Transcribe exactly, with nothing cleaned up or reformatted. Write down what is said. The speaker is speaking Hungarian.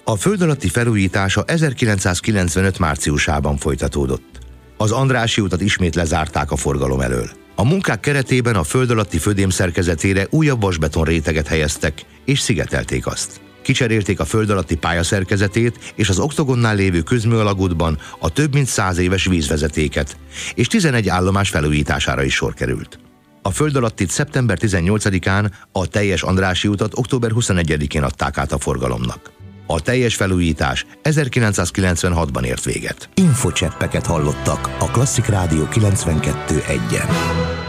A föld alatti felújítása ezerkilencszázkilencvenöt márciusában folytatódott. Az Andrássy utat ismét lezárták a forgalom elől. A munkák keretében a föld alatti födém szerkezetére újabb vasbeton réteget helyeztek, és szigetelték azt. Kicserélték a föld alatti pályaszerkezetét és az oktogonnál lévő közműalagútban a több mint száz éves vízvezetéket, és tizenegy állomás felújítására is sor került. A föld alattit szeptember tizennyolcadikán, a teljes Andrássy utat október huszonegyedikén adták át a forgalomnak. A teljes felújítás ezerkilencszázkilencvenhatban ért véget. Infocseppeket hallottak a Klasszik Rádió kilencvenkettő egyen.